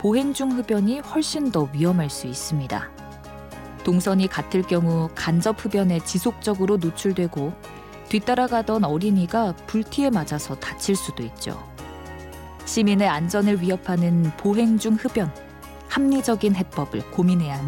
보행 중 흡연이 훨씬 더 위험할 수 있습니다. 동선이 같을 경우 간접 흡연에 지속적으로 노출되고 뒤따라가던 어린이가 불티에 맞아서 다칠 수도 있죠. 시민의 안전을 위협하는 보행 중 흡연, 합리적인 해법을 고민해야 합니다.